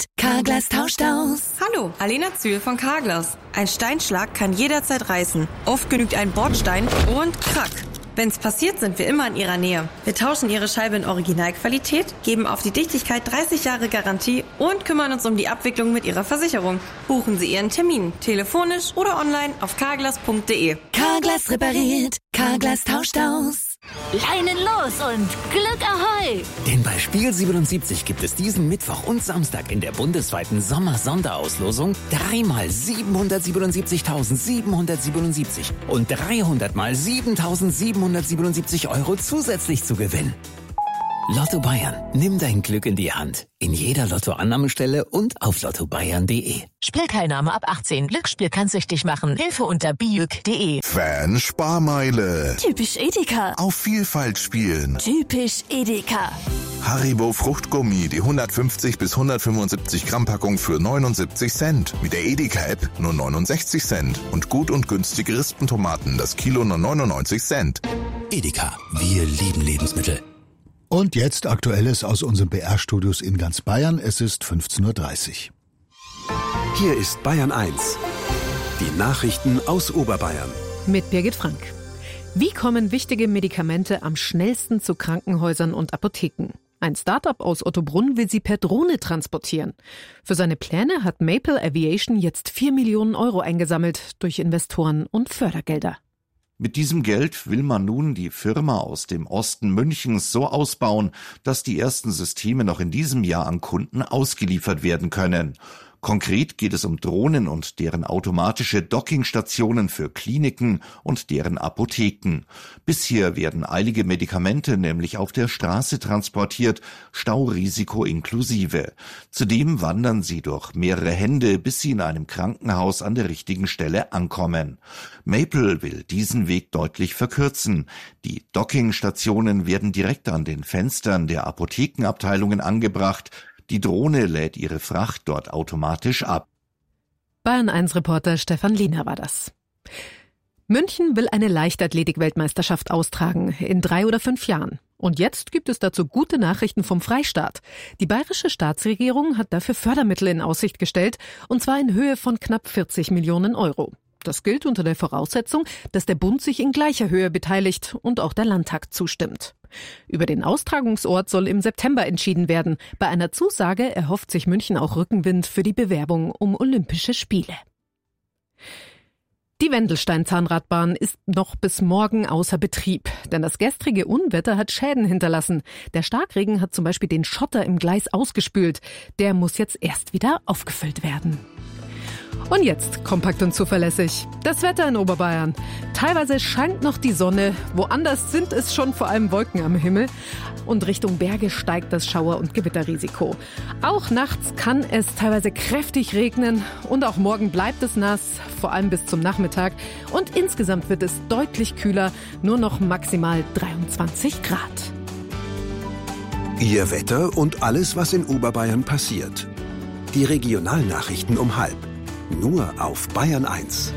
repariert. Carglass tauscht aus. Hallo, Alena Zühl von Carglass. Ein Steinschlag kann jederzeit reißen. Oft genügt ein Bordstein und krack. Wenn's passiert, sind wir immer in Ihrer Nähe. Wir tauschen Ihre Scheibe in Originalqualität, geben auf die Dichtigkeit 30 Jahre Garantie und kümmern uns um die Abwicklung mit Ihrer Versicherung. Buchen Sie Ihren Termin, telefonisch oder online auf carglass.de. Carglass repariert. Carglass tauscht aus. Leinen los und Glück Ahoi! Denn bei Spiel 77 gibt es diesen Mittwoch und Samstag in der bundesweiten Sommer-Sonderauslosung 3 mal 777.777 und 300 mal 7.777 Euro zusätzlich zu gewinnen. Lotto Bayern. Nimm dein Glück in die Hand. In jeder Lottoannahmestelle und auf lottobayern.de. Spielteilnahme ab 18. Glücksspiel kann süchtig machen. Hilfe unter biüc.de. Fan-Sparmeile. Typisch Edeka. Auf Vielfalt spielen. Typisch Edeka. Haribo Fruchtgummi, die 150 bis 175 Gramm Packung für 79 Cent. Mit der Edeka-App nur 69 Cent. Und gut und günstige Rispentomaten, das Kilo nur 99 Cent. Edeka, wir lieben Lebensmittel. Und jetzt Aktuelles aus unseren BR-Studios in ganz Bayern. Es ist 15:30 Uhr. Hier ist Bayern 1. Die Nachrichten aus Oberbayern. Mit Birgit Frank. Wie kommen wichtige Medikamente am schnellsten zu Krankenhäusern und Apotheken? Ein Start-up aus Ottobrunn will sie per Drohne transportieren. Für seine Pläne hat Maple Aviation jetzt 4 Millionen Euro eingesammelt durch Investoren und Fördergelder. Mit diesem Geld will man nun die Firma aus dem Osten Münchens so ausbauen, dass die ersten Systeme noch in diesem Jahr an Kunden ausgeliefert werden können. Konkret geht es um Drohnen und deren automatische Dockingstationen für Kliniken und deren Apotheken. Bisher werden eilige Medikamente nämlich auf der Straße transportiert, Staurisiko inklusive. Zudem wandern sie durch mehrere Hände, bis sie in einem Krankenhaus an der richtigen Stelle ankommen. Maple will diesen Weg deutlich verkürzen. Die Dockingstationen werden direkt an den Fenstern der Apothekenabteilungen angebracht. Die Drohne lädt ihre Fracht dort automatisch ab. Bayern 1 Reporter Stefan Liener war das. München will eine Leichtathletik-Weltmeisterschaft austragen in 3 oder 5 Jahren. Und jetzt gibt es dazu gute Nachrichten vom Freistaat. Die bayerische Staatsregierung hat dafür Fördermittel in Aussicht gestellt, und zwar in Höhe von knapp 40 Millionen Euro. Das gilt unter der Voraussetzung, dass der Bund sich in gleicher Höhe beteiligt und auch der Landtag zustimmt. Über den Austragungsort soll im September entschieden werden. Bei einer Zusage erhofft sich München auch Rückenwind für die Bewerbung um Olympische Spiele. Die Wendelstein-Zahnradbahn ist noch bis morgen außer Betrieb, denn das gestrige Unwetter hat Schäden hinterlassen. Der Starkregen hat zum Beispiel den Schotter im Gleis ausgespült. Der muss jetzt erst wieder aufgefüllt werden. Und jetzt kompakt und zuverlässig. Das Wetter in Oberbayern. Teilweise scheint noch die Sonne, woanders sind es schon vor allem Wolken am Himmel. Und Richtung Berge steigt das Schauer- und Gewitterrisiko. Auch nachts kann es teilweise kräftig regnen und auch morgen bleibt es nass, vor allem bis zum Nachmittag. Und insgesamt wird es deutlich kühler, nur noch maximal 23 Grad. Ihr Wetter und alles, was in Oberbayern passiert. Die Regionalnachrichten um 12:30. Nur auf Bayern 1.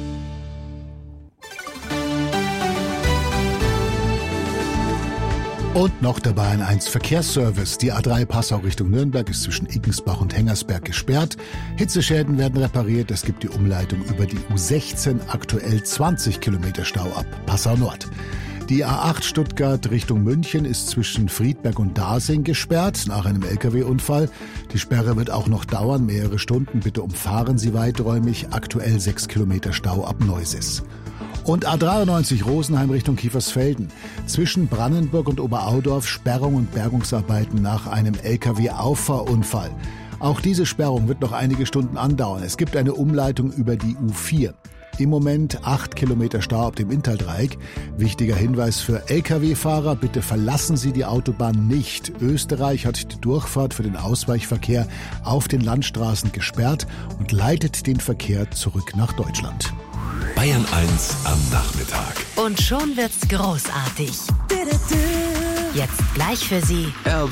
Und noch der Bayern 1 Verkehrsservice. Die A3 Passau Richtung Nürnberg ist zwischen Iggensbach und Hengersberg gesperrt. Hitzeschäden werden repariert. Es gibt die Umleitung über die U16, aktuell 20 Kilometer Stau ab Passau Nord. Die A8 Stuttgart Richtung München ist zwischen Friedberg und Dasing gesperrt nach einem Lkw-Unfall. Die Sperre wird auch noch dauern, mehrere Stunden. Bitte umfahren Sie weiträumig. Aktuell 6 Kilometer Stau ab Neusis. Und A93 Rosenheim Richtung Kiefersfelden. Zwischen Brannenburg und Oberaudorf Sperrung und Bergungsarbeiten nach einem Lkw-Auffahrunfall. Auch diese Sperrung wird noch einige Stunden andauern. Es gibt eine Umleitung über die U4. Im Moment 8 Kilometer Stau auf dem Inntal-Dreieck. Wichtiger Hinweis für Lkw-Fahrer, bitte verlassen Sie die Autobahn nicht. Österreich hat die Durchfahrt für den Ausweichverkehr auf den Landstraßen gesperrt und leitet den Verkehr zurück nach Deutschland. Bayern 1 am Nachmittag. Und schon wird's großartig. Jetzt gleich für Sie